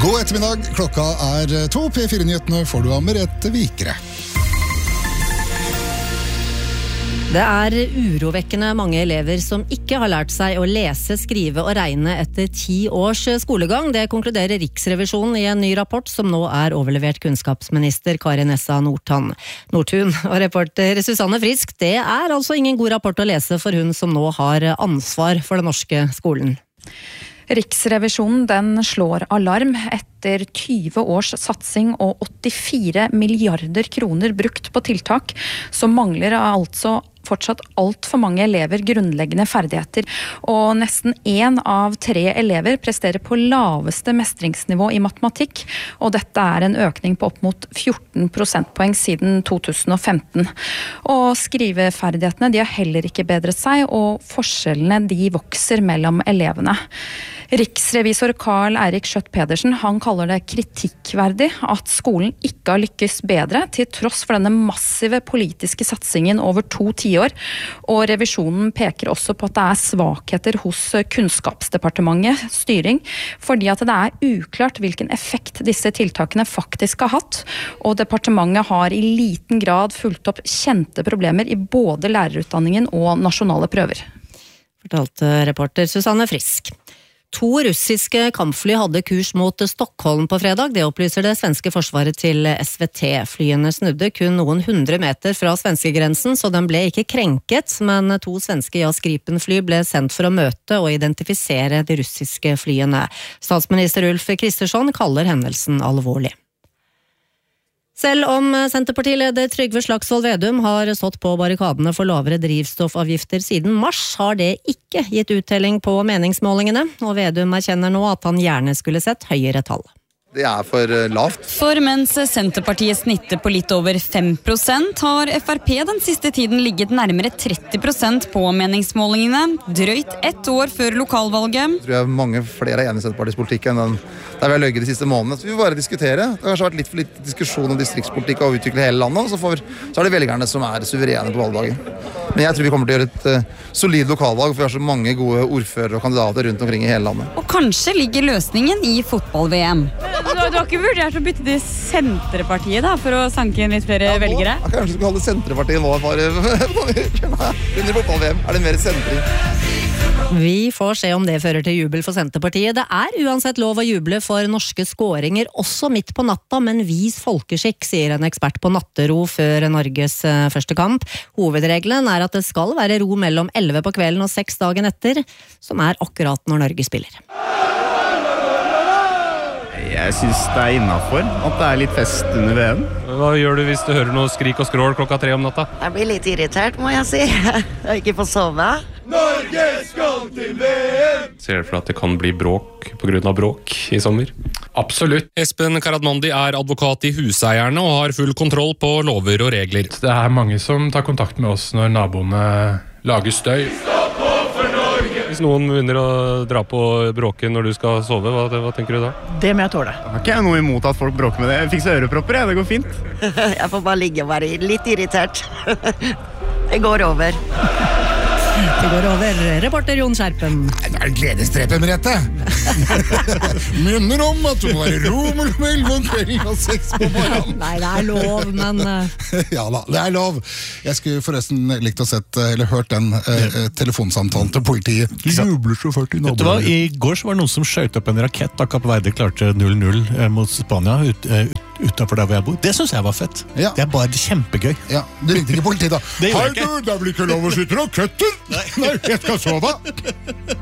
God ettermiddag, klokka 2, P4-nyhetene får du av Merete Vikre. Det urovekkende mange elever som ikke har lært seg å lese, skrive og regne etter 10 års skolegang. Det konkluderer Riksrevisjonen i en ny rapport som nå overlevert kunnskapsminister Kari Nessa Nordtun. Og reporter Susanne Frisk, det altså ingen god rapport å lese for hun som nå har ansvar for den norske skolen. Riksrevisjonen den slår alarm etter 20 års satsing og 84 milliarder kroner brukt på tiltak, så mangler altså fortsatt alt for mange elever grunnleggende ferdigheter, og nesten 1 av 3 elever presterer på laveste mestringsnivå i matematikk, og dette en økning på opp mot 14 prosentpoeng siden 2015. Og skriveferdighetene de har heller ikke bedret seg, og forskjellene de vokser mellom elevene. Riksrevisor Karl Eirik Skjøtt Pedersen, han kaller det kritikkverdig at skolen ikke har lykkes bedre, til tross for denne massive politiske satsingen over 2 tiår. Og revisjonen peker også på at det svakheter hos Kunnskapsdepartementet styring, fordi at det uklart hvilken effekt disse tiltakene faktisk har hatt, og departementet har i liten grad fulgt opp kjente problemer i både lærerutdanningen og nasjonale prøver. Fortalte reporter Susanne Frisk. 2 russiske kampfly hadde kurs mot Stockholm på fredag, det opplyser det svenske forsvaret til SVT. Flyene snudde kun noen 100 meter fra svenskegrensen, så den ble ikke krenket, men 2 svenske JAS Gripen-fly ble sendt for å møte og identifisere de russiske flyene. Statsminister Ulf Kristersson kaller hendelsen alvorlig. Selv om Senterpartileder Trygve Slagsvold Vedum har stått på barrikadene for lavere drivstoffavgifter siden mars, har det ikke gitt uttelling på meningsmålingene, og Vedum erkjenner nå at han gjerne skulle sett høyere tall. Det for lavt. For mens Senterpartiet snitter på litt over 5%, har FrP den siste tiden ligget nærmere 30% på meningsmålingene, drøyt 1 år før lokalvalget. Jeg tror mange flere enig i Senterpartiets politikk enn den der vi har løyget de siste månedene. Så vi vil bare diskutere. Det har kanskje vært litt for litt diskusjon om distriktspolitikk og utvikle hele landet, og så det velgerne som suverene på valgdagen. Men jeg tror vi kommer til å gjøre et solid lokalvalg, for vi har så mange gode ordførere og kandidater rundt omkring i hele landet. Og kanskje ligger løsningen i fotball-VM. Du har ikke vurdert å bytte til Senterpartiet da, for å sanke inn litt flere velgere? Jeg kanskje skulle holde Senterpartiet nå under fotball-VM. Det mer sentring? Vi får se om det fører til jubel for Senterpartiet. Det uansett lov å juble for norske skåringer, også midt på natta, men vis folkeskikk, sier en ekspert på nattero før Norges første kamp. Hovedregelen at det skal være ro mellom 11 på kvelden og 6 dagen etter, som akkurat når Norge spiller. Jeg synes det innenfor at det litt fest under VM. Hva gjør du hvis du hører noe skrik og skrål klokka 3 om natta? Jeg blir litt irritert, må jeg si. Jeg ikke får sove. Norge skal til VM! Ser du for at det kan bli bråk på grunn av bråk i sommer? Absolutt. Espen Karadmandi advokat i Huseierne og har full kontroll på lover og regler. Det mange som tar kontakt med oss når naboene lager støy. Hvis noen begynner å dra på bråket når du skal sove, hva tenker du da? Det må jeg tåle. Jeg har ikke noe imot at folk bråker med det. Jeg fikser ørepropper, det går fint. Jeg får bare ligge og være litt irritert. Det går over. Det går over. Reporter Jon Skjerpen. Det en gledestrepe, Merete. Minner om at du var ro mellom 11 om kvelden og 6 på morgenen. Nei, det lov, men... Ja da, det lov. Jeg skulle forresten likt å hørt den telefonsamtalen til politiet. De jubler så fælt i naboen. Vet du hva, i går så var det noen som skjøt opp en rakett da Kapp Verde klarte 0-0 mot Spania utenfor der hvor jeg bor. Det synes jeg var fett. Ja. Det bare kjempegøy. Ja, du ringte ikke politiet da. Det gjorde Hei jeg ikke. du, det blir ikke lov å skyte raketter! Nei, jeg skal sove.